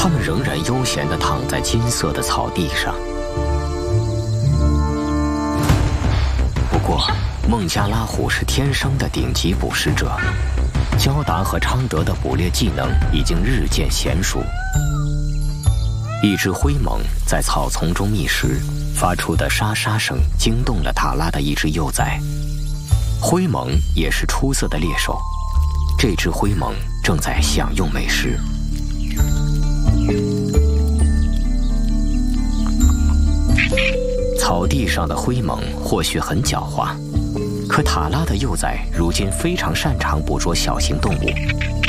它们仍然悠闲地躺在金色的草地上。不过，孟加拉虎是天生的顶级捕食者，焦达和昌德的捕猎技能已经日渐娴熟。一只灰猛在草丛中觅食，发出的沙沙声惊动了塔拉的一只幼崽。灰猛也是出色的猎手，这只灰猛正在享用美食。草地上的灰猛或许很狡猾，可塔拉的幼崽如今非常擅长捕捉小型动物，